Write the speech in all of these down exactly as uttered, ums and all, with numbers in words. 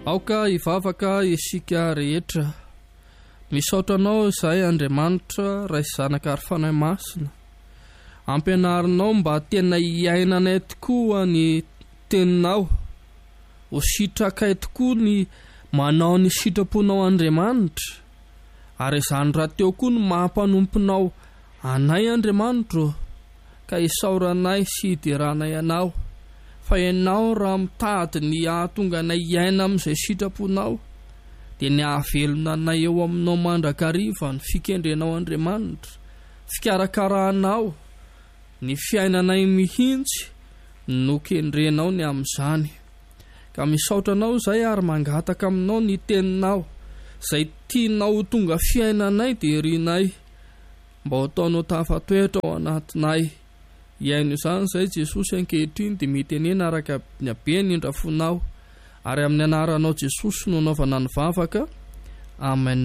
aoka ivavaka isika rehetra misaotra anao izahay Andriamanitra raisy zanaka ary fanahy masina, ampianarinao mba tena iainanay tokoa ny teninao, ho sitrakay tokoa ny manao ny sitraponao Andriamanitra, ary izany raha teo koa ny mampanomponao anay Andriamanitra, ka isauranay sy hidiranay anao, fa ianao raha mitady ny ahatonga anay iaina amin'izay sitraponao, dia ny ahavelona anay eo aminao mandrakariva ny fikendrenao Andriamanitra, fikarakaranaao ny fiainanay mihintsy no kendrenao ny amin'izany. Ka misaotra anao izay ary mangataka aminao ny teninao izay tianao tonga fiainanay dia rinay, mba ataonao tafatoetra ao anatinay. Iaino izany izay Jesosy ankehitriny dia mitenena araka ny habeny indrafonao, ary amin'ny anaranao Jesosy no anaovana ny vavaka. Amen.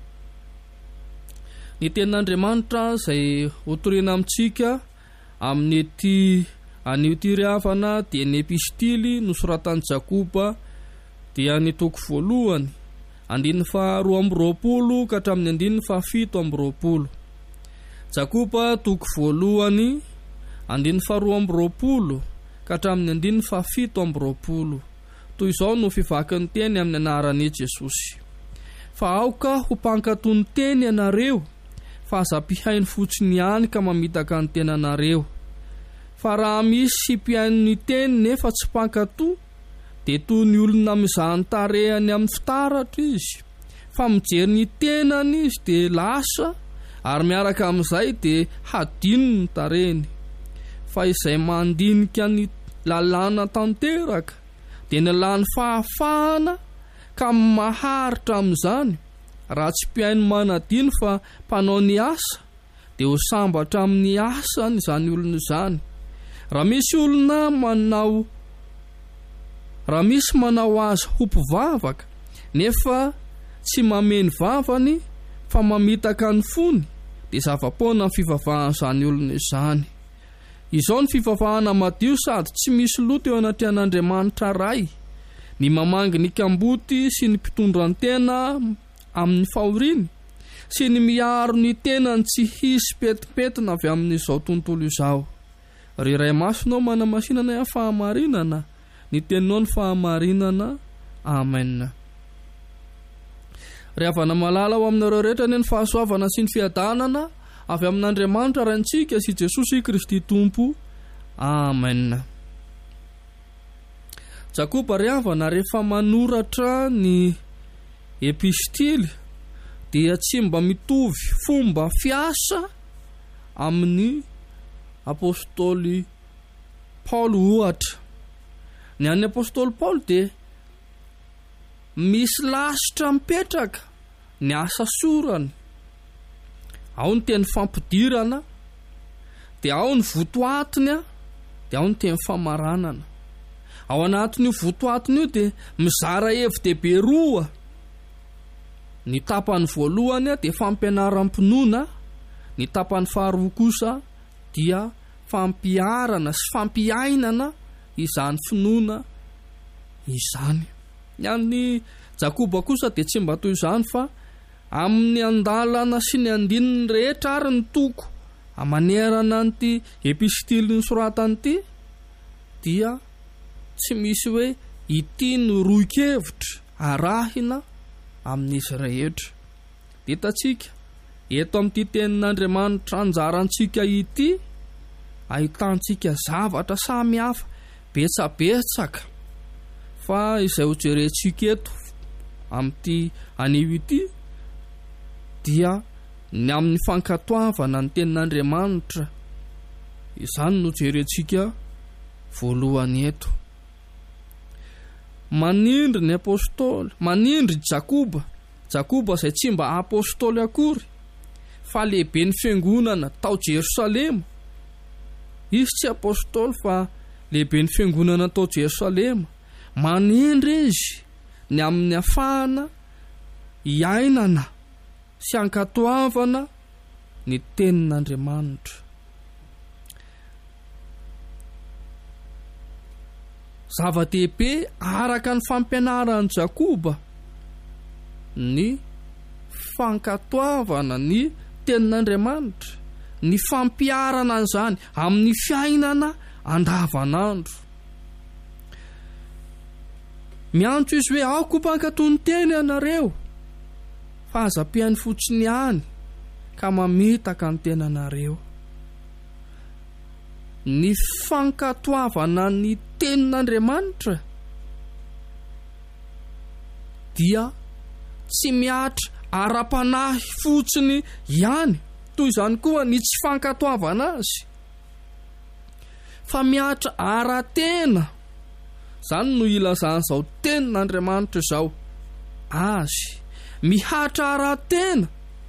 Ny tenin'Andriamanitra izay hotoriana amintsika amin'ny ety an'ity riavana dia ny epistily nosoratan'i Jakoba, dia ny toko voalohany andininy faha roa amby roapolo ka hatramin'ny andininy faha fito amby roapolo. Jakoba toko voalohany andininy faha roa amby roapolo ka hatramin'ny andininy faha fito amby roapolo. Toy izao no fivakin'ny teny amin'ny anaran'i Jesosy: fa aoka ho mpankatony teny ianareo, fa aza mpihainy fotsiny ihany ka mamitaka ny tenanareo. Fa raha misy mpihaino ny teny nefa tsy mpankatò, dia toy ny olona mizahany tarehany amin'ny fitaratra izy, fa mijery ny tenany izy dia lasa, ary miaraka amin'izay dia hadino ny tarehany. Fa izay mandinika ny lalàna tanteraka dia ny lany fahafahana ka maharitra amin'izany, raha tsy mpihaino manadino fa mpanao ny asa, dia ho sambatra amin'ny asany izany olona izany. Raha misy olona manao raha misy manao azy ho mpivavaka nefa tsy mameny vavany fa mamitaka ny fony, dia zava-poana ny fivavahana izany olona izany. Izao ny fivavahana madio sady tsy misy loto eo anatrehan'Andriamanitra ray, ny mamangy ny kamboty sy ny mpitondra ny tena amin'ny fahoriany, sy ny miaro ny tenany tsy hisy petipetina avy amin'izao tontolo izao. Ry iray masonao manamasinana ny fahamarinana, ny teninao ny fahamarinana. Amen. Ry havana malala ho aminareo rehetra ny fahasoavana sy ny fiadanana avy amin'Andriamanitra rantsika sy Jesosy Kristy Tompo. Amen. Jakoba ry havana rehefa manoratra ny epistily dia tsy mba mitovy fomba fiasa amin'ny apôstôly Paolo ohatra. Ny an'ny apôstôly Paolo dia misy lasitra mipetraka ny asa sorany, ao ny teny fampidirana, dia ao ny votoatiny, dia ao ny teny famaranana. Ao anatin'io votoatiny io dia mizara hevi-dehibe roa. Ny tapany voalohany dia fampianaram-pinoana, ny tapany faharoa kosa dia fampiarana sy fampiainana izany finoana izany. Ny an'ny Jakoba kosa dia tsy mba toy izany, fa amin'ny andalana sy ny andininy rehetra ary ny toko amanerana an'ity epistily nosoratany ity, dia tsy misy hoe ity no roy-kevitra arahina amin'izy rehetra. Ditantsika eto amin'ity tenin'Andriamanitra anjarantsika ity, ahitantsika zavatra samy hafa betsabetsaka, fa izay ho jerentsika eto amin'ity anio ity dia ny amin'ny fankatoavana ny tenin'Andriamanitra. Izany no jerentsika voalohany eto. Manindry ny apôstôly, manindry Jakoba, Jakoba izay tsy mba apôstôly akory, fa lehibe ny fiangonana tao Jerosalema. Izy tsy apôstôly fa lehibe ny fiangonana tao Jerosalema. Manindry izy ny amin'ny afahana iainana sy ankatoavana ny tenin'Andriamanitra. zava-dehibe araka ny fampianaran'i Jakoba ny fankatoavana ny tenin'Andriamanitra, ny fampiarana an'izany amin'ny fiainana andavanandro. Miantso izy hoe aoko mpankatoa ny teny ianareo, fa aza-piany fotsiny ihany ka mametaka ny tenanareo. Ny fankatoavana ny tenin'Andriamanitra dia tsy miatra ara-panahy fotsiny ihany, toy izany koa ny tsy fankatoavana azy, fa miatra ara-tena. Zany no ilazan'izao tenin'Andriamanitra izao azy, mihatra ara-tena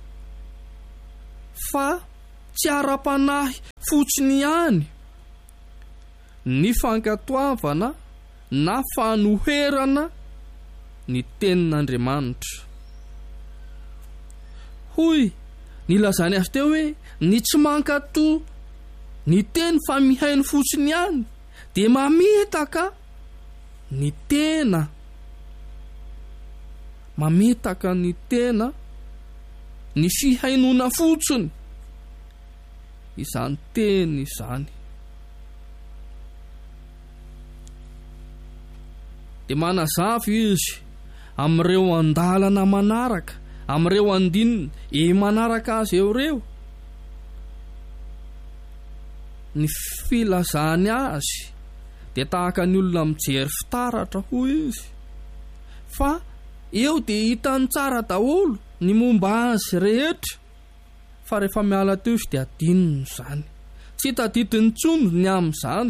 fa tsy ara-panahy fotsiny ihany. Ny fankatoavana na fanoherana ny tenin'Andriamanitra. Hoy nilazany azy teo hoe ny tsy mankatoa ny teny fa mihaino fotsiny ihany dia mametaka ny tena, mametaka ny tena, ny fihainona fotsiny izany teny izany. Dia manazava izy amin'ireo andalana manaraka, amin'ireo andinina e manaraka azy eureo, ny filazany azy dia tahaka ny olona mijery fitaratra hoy izy, fa eo dia hitany tsara daholo ny momba azy rehetra, fa rehefa miala teo izy dia adininy izany, tsy tadidiny intsony ny amin'izany.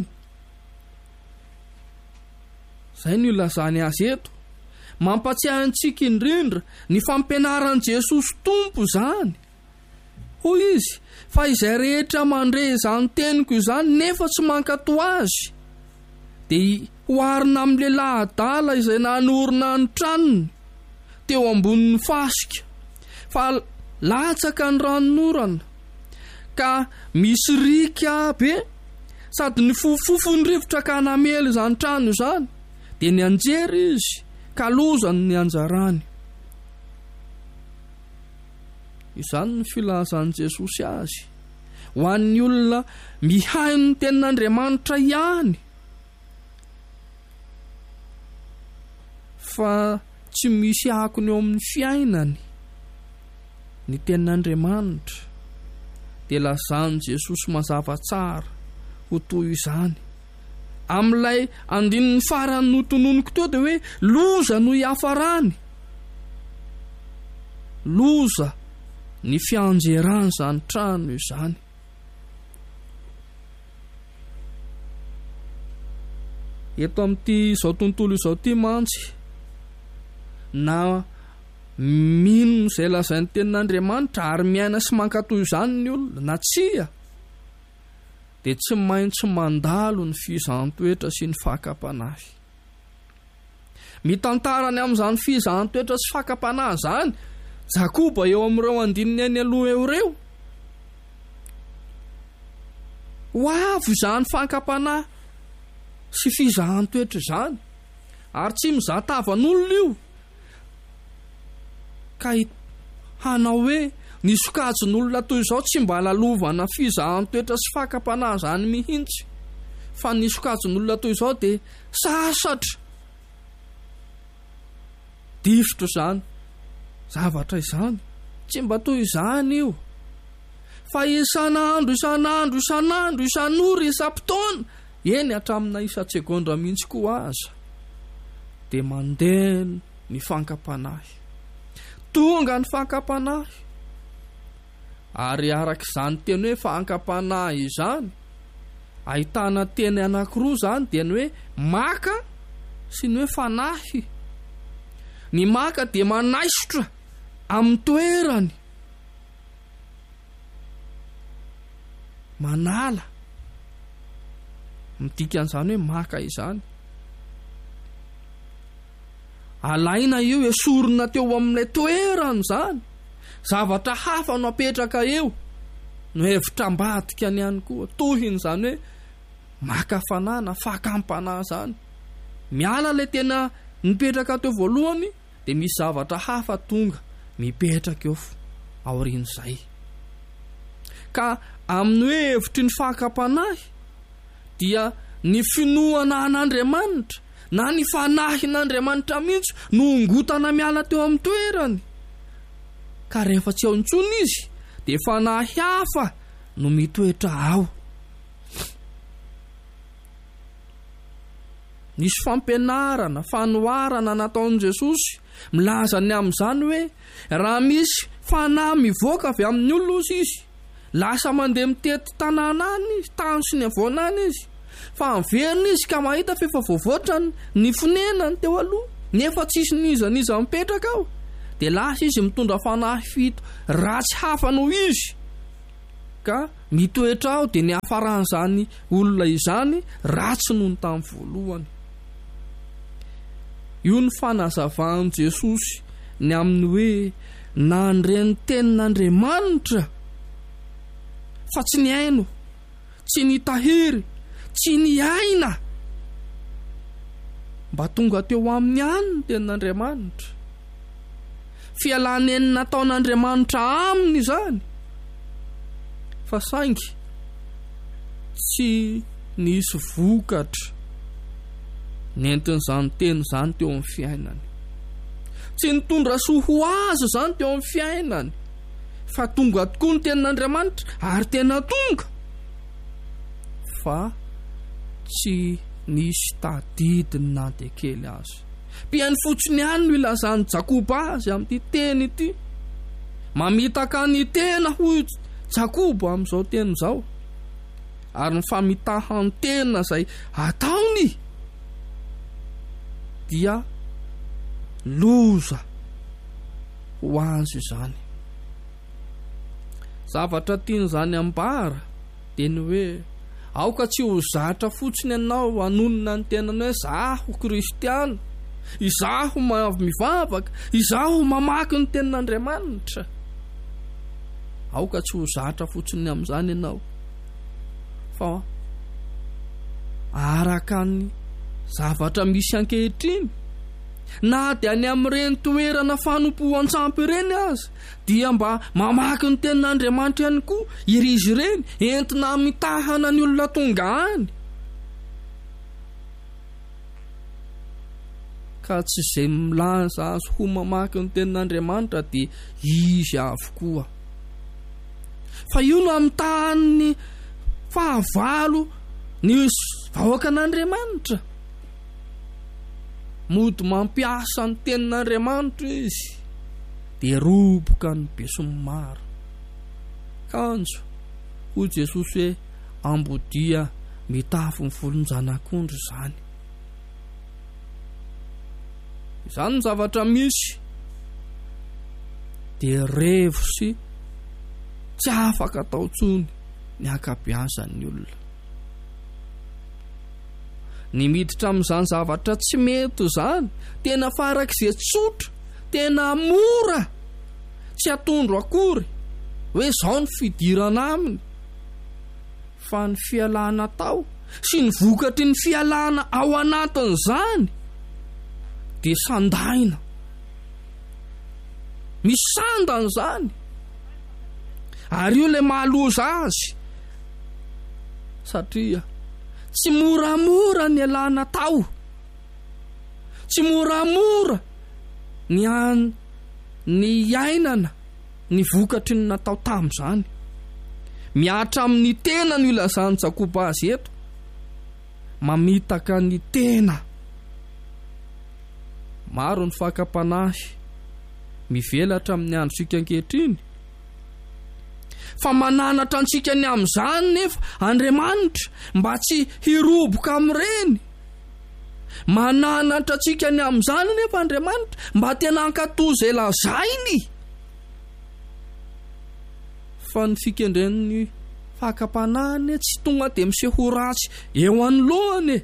Izay ny ilazany azy eto, mampatsiahy antsika indrindra ny fampianaran'i Jesosy Tompo izany. Hoy izy, fa izay rehetra mandre izany teniko izany nefa tsy mankatoa azy, dia hoarina amin'ny lehilahy adala izay nanorina ny tranony teo ambonin'ny fasika, fa latsaka ny ranon'orana ka misy rika be, sady ny fofofony rivotra ka namely izany trano izany, dia ny anjery izy ka lozany ny anjarany. Izany ny filazan'i Jesosy azy ho an'ny olona mihaino ny tenin'Andriamanitra ihany, fa tsy misy akony eo amin'ny fiainany ny tenin'Andriamanitra. Dia lazany Jesosy mazava tsara ho toy izany amin'ilay andininy farany notononiko teo, dia hoe loza no hiafarany, loza ny fianjerany izany trano izany. Eto amin'ity izao tontolo izao ity mantsy, na mino izay lazain'ny tenin'Andriamanitra ary miaina sy mankatoa izany ny olona na tsia, dia tsy maintsy mandalo ny fizahanttoetra sy ny fakapanahy. Mitantarany amin'izany fizahanttoetra sy fakapanahy izany Jakoba eo amin'ireo andininy eny aloha eureo. Ho avy izany fakapanahy sy fizahanttoetra izany, ary tsy mizahatavan'olona io, ka hanao hoe ny sokajin'olona toy izao tsy mba lalovana fizahanttoetra sy fakapanahy izany mihitsy, fa ny sokajin'olona toy izao dia sasatra, difitra izany zavatra izany, tsy mba toy izany io, fa isan'andro isan'andro isan'andro isan'ora isam-potoana, eny hatramina isa-tsegondra mihitsy koa aza, dia mandeha ny fankapanahy, tonga ny fankapanahy. Ary arak'izany teny hoe fankapanahy izany, ahitana teny anankiroa izany, dia ny hoe maka sy ny hoe fanahy. Ny maka dia manaisotra amin'ny toerany, manala, midika an'izany hoe maka izany. Alaina eo, esorina teo amin'ilay toerany izany, zavatra hafa no apetraka eo, no hevitra ambadika ny ihany koa, tohin' izany hoe maka fanahy na fakampanahy izany. miala le tena nipetraka teo voalohany dia misy zavatra hafa tonga mipetraka eo aorian'izay. Ka amin'ny hoe hevitry ny fakapanahy dia ny finoana an'Andriamanitra na ny fanahin'Andriamanitra mihitsy no ngotana miala teo amin'ny toerany. Ka rehefa tsy ao intsony izy dia fanahy hafa no mitoetra ao. Nisy fampianarana, fanoharana nataon'i Jesosy milaza ny amin'izany hoe raha misy fanahy mivoaka avy amin'ny olona izy, lasa mandeha mitety tanàna any izy, tany sy ny avoanany izy, fa miverina izy ka mahita fefa voavoatra ny fonenany teo aloha, nefa tsisy nizaniza mipetraka ao, dia lasa izy mitondra fanahy fito ratsy hafa noho izy, ka mitoetra ao dia ny hafaran'izany olona izany ratsy noho ny tamin'ny voalohany. Io ny fanazavahan'i Jesosy ny amin'ny hoe nandreny tenin'Andriamanitra fa tsy ny aino, tsy ny tahiry, tsy ny aina, mba tonga teo amin'ny any ny tenin'Andriamanitra. Fialaneny nataon'Andriamanitra aminy izany, fa saingy tsy nisy vokatra nentin'izany teny izany teo amin'ny fiainany. Tsy nitondra soa ho azy izany teo amin'ny fiainany, fa tonga tokoa ny tenin'Andriamanitra ary tena tonga, fa tsy nisy tadidiny na dia kely azy. Piany fotsiny ihany no ilazany Jakoba azy amin'ity teny ity, mamitaka ny tena ho Jakoba amin'izao teny izao, ary ny famitahany tena izay ataony dia loza ho azy izany. Zavatra tian'izany ambara dia ny hoe aoka tsy ho zatra fotsiny ianao anonona ny tenany hoe izaho kristiana, izaho mivavaka, izaho mamaky ny tenin'Andriamanitra. Aoka tsy ho zatra fotsiny amin'izany ianao, fa araka ny zavatra misy ankehitriny, na dia any amin'ireny toerana fanompoan-tsampy ireny aza, dia mba mamaky ny tenin'Andriamanitra ihany koa iry izy ireny, entina mitahana ny olona tonga any. Ka tsy izay milaza azy ho mamaky ny tenin'Andriamanitra dia izy avokoa, fa io no amitahany fahavalo ny vahoaka an'Andriamanitra. Mody mampiasa ny tenin'Andriamanitra izy dia roboka ny be sy ny maro. Kanjo hoy Jesosy hoe ambodia mitafy ny volon-janak'ondry izany. Izany ny zavatra misy dia revo sy tsy afaka atao tsony ny akabeazan'ny olona. Ny miditra amin'izany zavatra tsy mety izany, tena farak'izay tsotra, tena mora, tsy atondro akory hoe izao ny fidirana aminy, fa ny fialana tao sy ny vokatry ny fialana ao anatin'izany dia sandaina, misy sandany izany, ary io le mahaloza azy, satria tsy moramora ny alana tao, tsy moramora ny an ny ainana ny vokatry ny natao tamin'izany. Miatra amin'ny tena no ilazany Jakoba azy eto, mamitaka ny tena. Maro ny fakapanahy mivelatra amin'ny androntsika ankehitriny, fa mananatra antsika ny amin'izany nefa Andriamanitra mba tsy hiroboka amin'ireny. Mananatra antsika ny amin'izany nefa Andriamanitra mba tena hankatoza lazainy, fa ny fikendren'ny fakapanahany tsy tonga dia miseho ratsy eo anoloany,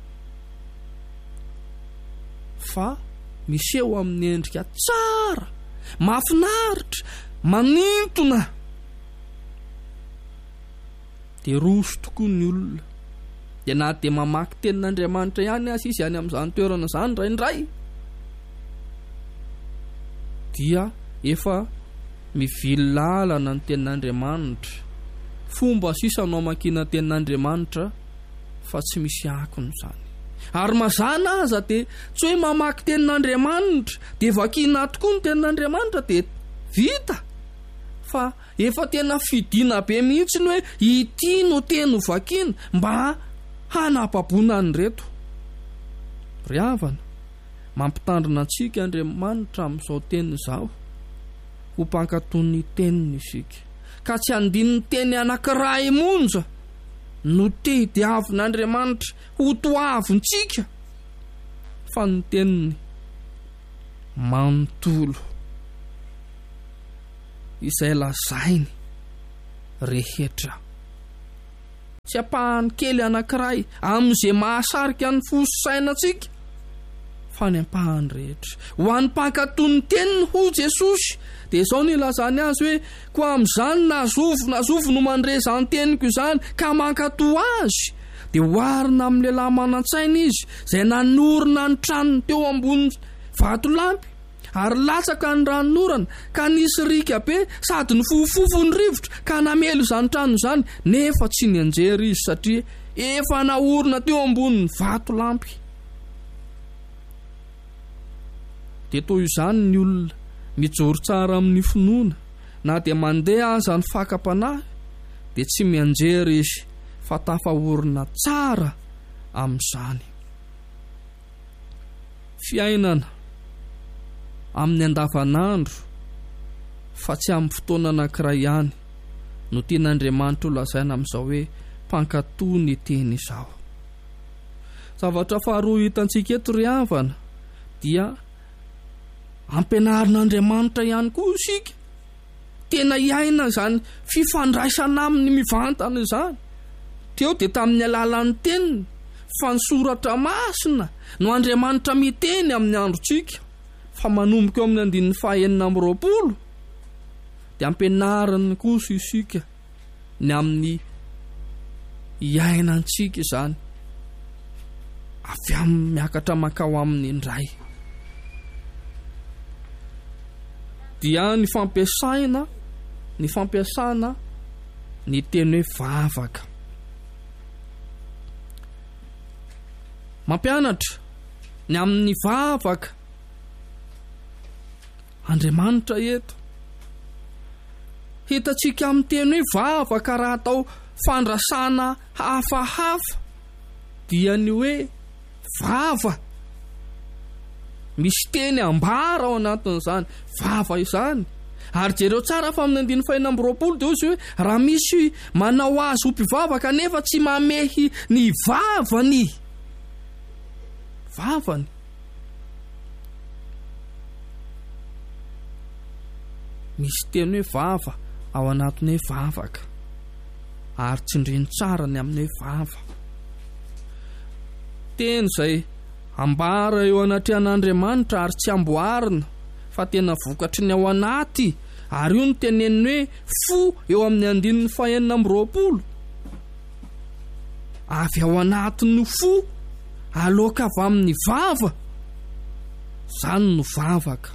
fa miseho amin'ny endrika tsara, mahafinaritra, manintona. Dia roso tokoa ny olona dia na dia mamaky tenin'Andriamanitra ihany aza izy any amin'izany toerana izany raindray dia efa mivily lalana ny tenin'Andriamanitra, fomba sisa no amakiana tenin'Andriamanitra fa tsy misy akony izany. Ary mazana aza dia tsy hoe mamaky tenin'Andriamanitra dia vakiana tokoa ny tenin'Andriamanitra dia vita, fa efa tena fidina be mihitsy ny hoe ity no teny ho vakiana mba hanapabona ny reto. Ry havana, mampitandrina antsika Andriamanitra amin'izao teny izao ho mpankatony teniny isika, ka tsy andininy teny anankiray monja no tediavin'Andriamanitra ho toavintsika, fa ny teniny manontolo izay lazainy rehetra. Tsy apahany kely anankiray amin'izay mahasarika ny fosainantsika, fa ny ampahany rehetra ho an'ny mpankatony teniny ho Jesosy. Dia izao ny lazany azy hoe koa amin'izany nazovo nazovo no mandreza ny teniko izany ka mankato azy, dia hoarina amin'ny lehilahy manan-tsaina izy izay nanorina ny tranony teo ambony vatolampy, ary latsaka ny ranonorana ka nisy rika be sady ny fofofo ny rivotra ka namelo izany trano izany, nefa tsy nianjery izy satria efa naorina teo ambony vatolampy. Dia toy izany ny olona mijoro tsara amin'ny finoana, na dia mandeha aza ny fakam-panahy dia tsy mianjery izy fa tafaorina tsara amin'izany. Fiainana amin'ny andavanandro fa tsy amin'ny fotoana anankiray ihany no tian'Andriamanitra ho lazaina amin'izao hoe mpankatony teny izao. Zavatra faharoa hitantsika eto ry havana dia ampianarin'Andriamanitra ihany koa isika tena iaina izany fifandraisana amin'ny mivantana izany. Teo dia tamin'ny alalan'ny teniny, fa ny soratra masina no Andriamanitra miteny amin'ny androntsika, fa manomboka eo amin'ny andininy fahaenina amby roapolo dia ampianariny kosa isika ny amin'ny iainantsika izany avy amin'ny miakatra makao amin'ny indray. Dia ny fampiasaina ny fampiasana ny teny hoe vavaka. Mampianatra ny amin'ny vavaka Andriamanitra eto. Hitantsika amin'ny teny hoe vavaka raha atao fandrasana hafahafa dia ny hoe vava. Misy teny ambara ao anatin'izany vava izany. Ary jereo tsara fa amin'ny andiny fahaenina amby roapolo dia ozy hoe raha misy manao azy ho mpivavaka nefa tsy mamehy ny vavany. Vavany. Misy teny hoe vava ao anatiny hoe vavaka, ary tsindriny tsara ny amin'ny hoe vava. Teny izay ambara eo anatrehan'Andriamanitra ary tsy amboarina fa tena vokatry ny ao anaty, ary io ny teneniny hoe fo eo amin'ny andininy fahaenina amby roapolo. Avy ao anatiny fo aloka avy amin'ny vava, izany no vavaka.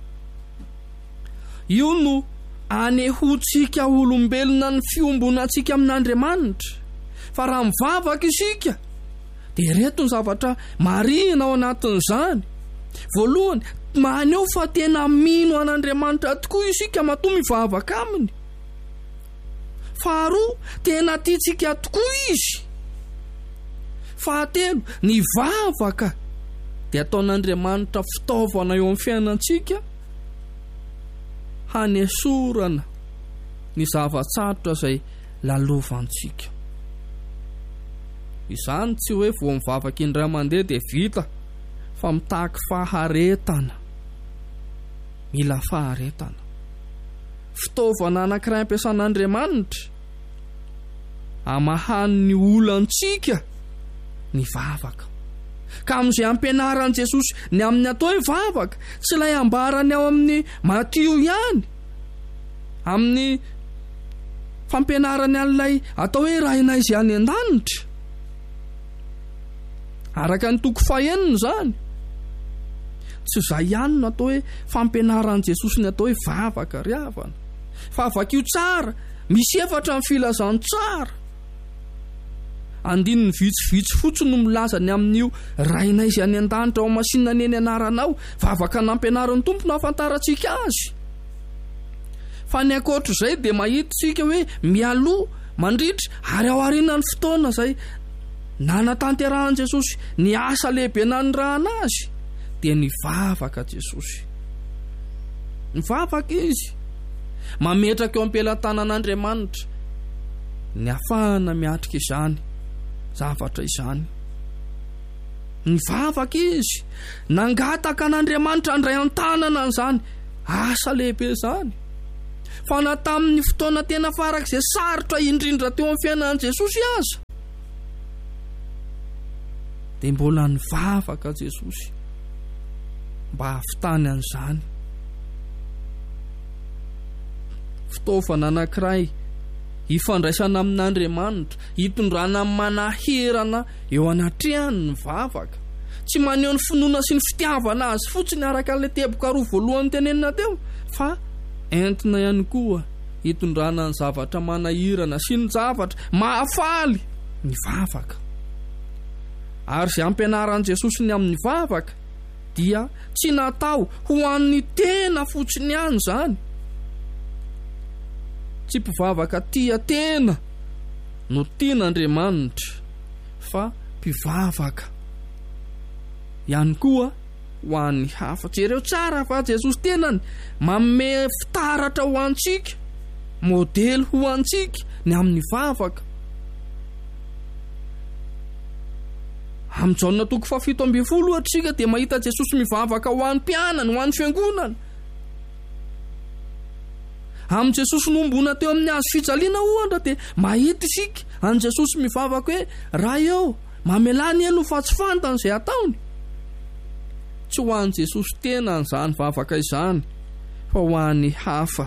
Io no anehoantsika olombelona ny fiombonantsika amin'Andriamanitra, fa raha mivavaka isika dia reto ny zavatra marina ao anatin'izany. Voalohany, maneho fa tena mino an'Andriamanitra tokoa isika matoa mivavaka aminy. Faharoa, tena tiantsika tokoa izy. Fahatelo, ny vavaka dia ataon'Andriamanitra fitaovana eo amin'ny fiainantsika hanesorana ny zava-tsarotra izay lalovantsika. Izany tsy hoe vao mivavaka indray mandeha dia vita, fa mitaky faharetana. Mila faharetana. Fitaovana anankiray ampiasan'Andriamanitra amahany ny olantsika ny vavaka. Ka amin'izay ampianaran'i Jesosy ny amin'ny atao hoe vavaka, tsy ilay ambarany ao amin'ny Matio ihany, amin'ny fampianarany an'ilay atao hoe rainay izay any an-danitra, araka ny toko fahenina zany. Tsy zay ihany no atao hoe fampianaran'i Jesosy ny atao hoe vavaka ry havana, fa avakio tsara misy efatra ny filazany tsara. Andininy vitsivitsy fotsiny no milaza ny amin'io rainay izay any an-danitra ao masinina ny eny anaranao, vavaka nampianaran'ny tompo no afantarantsika azy. Fa ny ankoatr'izay dia mahitsika hoe mialoha mandritra ary ao aorianany fotoana izay nanatanterahan'i Jesosy ny asa lehibe nanirahana azy dia ny vavaka Jesosy. Ny vavaka izy mametraka eo am-pelantanan'Andriamanitra ny ahafahana miatrika izany zavatra izany. Ny vavaka izy nangataka an'Andriamanitra andray an-tanana an'izany asa lehibe izany. Fa na tamin'ny fotoana tena farak'izay sarotra indrindra teo amin'ny fiainan'i Jesosy aza, dia mbola ny vavaka Jesosy mba hahavitany an'izany. Fitaovana anankiray hifandraisana amin'Andriamanitra, hitondrana manaherana eo anatrehany ny vavaka. Tsy maneho ny finoana sy ny fitiavana azy fotsiny araka ilay teboka roa voalohany tenenina teo, fa entina ihany koa hitondrana ny zavatra manahirana sy ny zavatra mahafaly ny vavaka. Ary izay ampianaran'i Jesosy ny amin'ny vavaka dia tsy natao ho an'ny tena fotsiny ihany izany. Tsy mpivavaka tia tena no tian'Andriamanitra, fa mpivavaka ihany koa ho an'ny hafa. Jereo tsara fa Jesosy tenany manome fitaratra ho antsika, modely ho antsika ny amin'ny vavaka. Amin'ny jaona toko fafito ambin'ny folo atsika dia mahita Jesosy mivavaka ho an'ny mpianany, ho an'ny fiangonana. Amin'ny Jesosy nombona teo amin'ny hazo fijaliana ohatra dia mahita isika an'i Jesosy mivavaka hoe raha eo mamelany elo fa tsy fantany izay ataony. Tsy ho an'i Jesosy tena an'izany vavaka izany, fa ho an'ny hafa.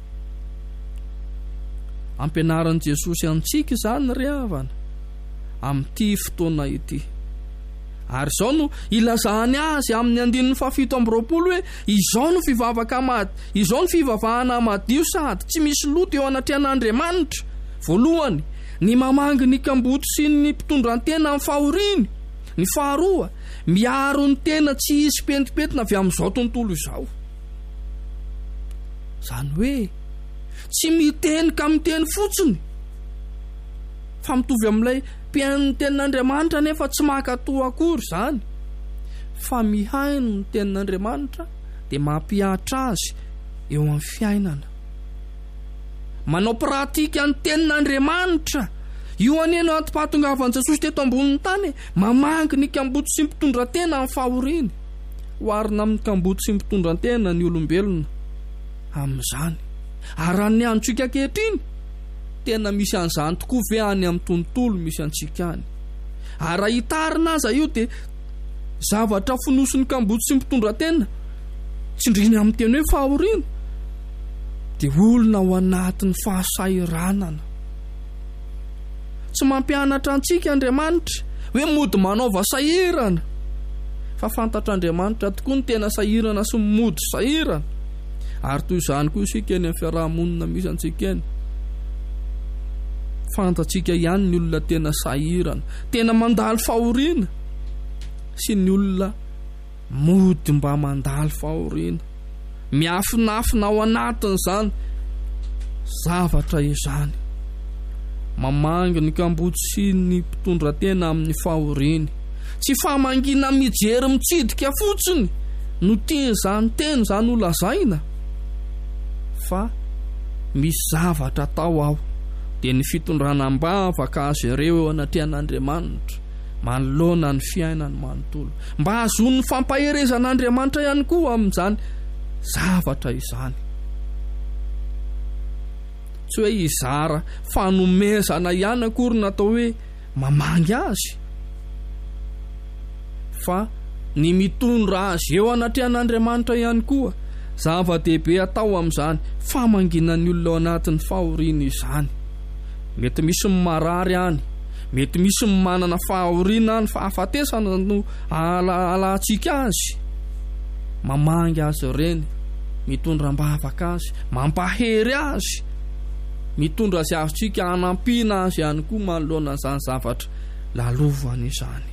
Ampianaran'i Jesosy antsika izany ry havana amin'ity fotoana ity. Ary izao no ilazahany azy amin'ny andininy fafito amby roapolo hoe izao no fivavaka mady, izao no fivavahana madio sady tsy misy loto eo anatrehan'Andriamanitra. Voalohany, ny mamangy ny kamboto sy ny mpitondran-tena amin'ny fahoriany. Ny faharoa, miaro ny tena tsy hisy petipetina avy amin'izao tontolo izao. Izany hoe tsy miteny ka miteny fotsiny, fa mitovy amin'ilay mpihaino ny tenin'Andriamanitra nefa tsy mankatoa akory izany, fa mihaino ny tenin'Andriamanitra dia mampihatra azy eo amin'ny fiainana. Manao pratika ny tenin'Andriamanitra. Io aneno antim-pahatongavan'i Jesosy teto ambonin'ny tany, mamangy ny kamboto sy mpitondran-tena amin'ny fahoriany. Oharina amin'ny kamboto sy mpitondran-tena ny olombelona amin'izany. Ary raha ny antsika ankehitriny tena misy an'izany tokoa ve any amin'ny tontolo misy antsika any. Ary raha hitarina aza io dia zavatra fonosin'ny kamboto sy mpitondran-tena tsindriny amin'ny teny hoe fahoriana dia olona ao anatin'ny fahasairanana. Tsy mampianatra antsika Andriamanitra hoe mody manaova sahirana, fa fantatr'Andriamanitra tokoa ny tena sahirana sy mody sahirana. Ary toy izany koa isika eny amin'ny fiarahamonina misy antsika eny. Fantatsika ihany ny olona tena sahirana, tena mandalo fahoriana, sy ny olona mody mba mandalo fahoriana. Miafinafina ao anatin'izany zavatra izany. Mamangy ny kamboto sy ny mpitondran-tena amin'ny fahoriany. Tsy famangina mijery mitsidika fotsiny no tia izany teny izany ho lazaina, fa misy zavatra tao ao. Dia ny fitondranam-bavaka azy ireo eo anatrehan'Andriamanitra manoloana ny fiainany manontolo, mba hahazoany fampaherezan'Andriamanitra ihany koa amin'izany zavatra izany. Tsy hoe izara fanomezana ihany akory natao hoe mamangy azy, fa ny mitondra azy eo anatrehan'Andriamanitra ihany koa. Zava-dehibe atao amin'izany famangina ny olona ao anatin'ny fahoriana izany. Mety misy marary any, mety misy manana fahoriana ny fahafatesana no alaantsika azy, mamangy azy reny, mitondram-bavaka azy, mampahery azy, mitondra azy azotsika hanampiana azy ihany koa manoloana izany zavatra lalovany izany.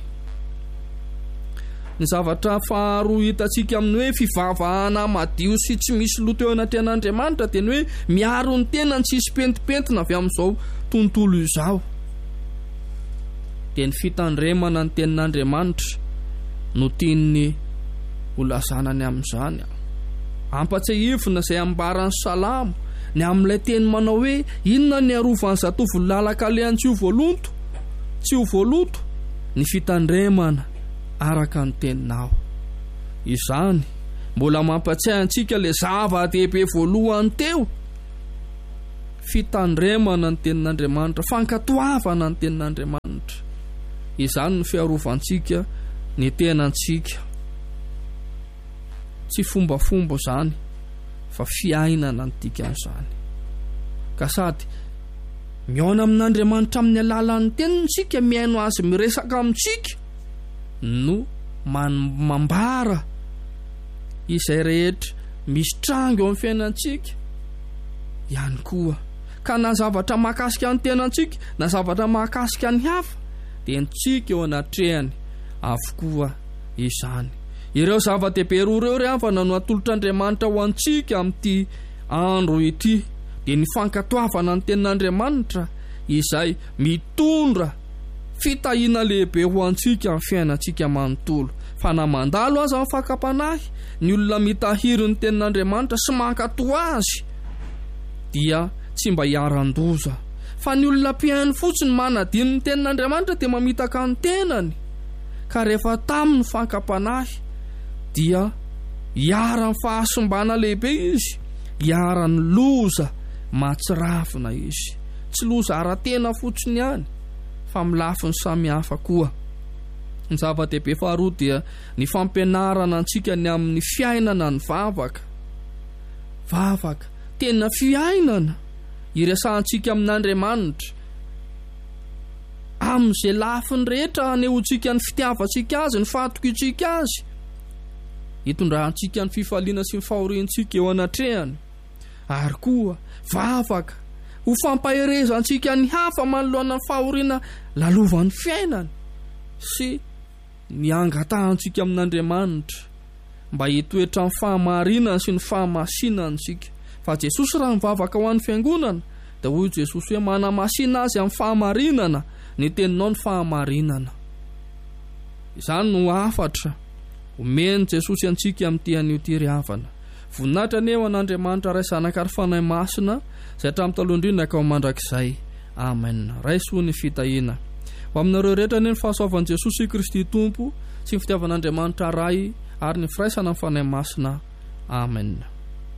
Ny zavatra faharoa hitantsika amin'ny hoe fivavahana madio sy tsy misy loto eo anaty an'Andriamanitra dia ny hoe miaro ny tenany tsisy pentipentina avy amin'izao tontolo izao. Dia ny fitandremana ny tenin'Andriamanitra no tiany holazanany amin'izany. Ampatsahivina izay ambarany Salamo ny amin'ilay teny manao hoe inona ny arovan'ny zatovo lalaka leany tsy ho voalonto, tsy ho voaloto, ny fitandremana araka ny teninao. Izany mbola mampatsiahy antsika le zava-dehibe voalohany teo, fitandremana ny tenin'Andriamanitra, fankatoavana ny tenin'Andriamanitra. Izany ny fiarovantsika ny tenantsika, tsy fombafomba zany fa fiainana ny dikan'izany. Ka sady miaona amin'Andriamanitra amin'ny alalan'ny tenintsika, miaino azy miresaka amintsika no mambara izay rehetra misy trango eo amin'ny fiainantsika ihany koa. Ka na zavatra mahakasika ny tenantsika na zavatra mahakasika ny hafa dia ntsika eo anatrehany avokoa izany. Ireo zava-dehibe roa ireo ry havana no atolotr'Andriamanitra ho antsika amin'ity andro ity dia ny fankatoavana ny tenin'Andriamanitra izay mitondra fitahiana lehibe ho antsika amin'ny fiainantsika manontolo. Fa na mandalo aza amin'ny fakapanahy ny olona mitahiry ny tenin'Andriamanitra sy mankatoa azy dia tsy mba hiaran-doza, fa ny olona mpiaino fotsiny manadino ny tenin'Andriamanitra dia mamitaka ny tenany, ka rehefa tamin'ny fakapanahy dia hiara-ny fahasimbana lehibe izy, hiara-ny loza mahatsirafina izy, tsy loza ara-tena fotsiny ihany fa milafiny samihafa koa. Ny zava-dehibe faharoa dia ny fampianarana antsika ny amin'ny fiainana ny vavaka. Vavaka tena fiainana iresahantsika amin'Andriamanitra amin'izay lafiny rehetra hanehoantsika ny fitiavantsika azy, ny fahatokitsika azy, hitondrantsika ny fifaliana sy ny fahoriantsika eo anatrehany. Ary koa vavaka ho fampaherezantsika ny hafa manoloana ny fahoriana lalovan'ny fiainana sy ny angatahantsika amin'Andriamanitra mba hitoetra ny fahamarinana sy ny fahamasinantsika. Fa Jesosy raha mivavaka ho an'ny fiangonana dia hoy Jesosy hoe manamasina azy amin'ny fahamarinana, ny teninao ny fahamarinana. Izany no afatra omeny Jesosy antsika amin'ity an'io ry havana. Voninahitra eo an'Andriamanitra ray zanaka ary fanahy masina izay hatramin'ny taloha indrindra ka ho mandrakizay. Amen. Raiso ny fitahiana ho aminareo rehetra ny fahasoavan'i Jesosy Kristy Tompo sy ny fitiavan'Andriamanitra ray ary ny firaisana amin'ny fanahy masina. Amen.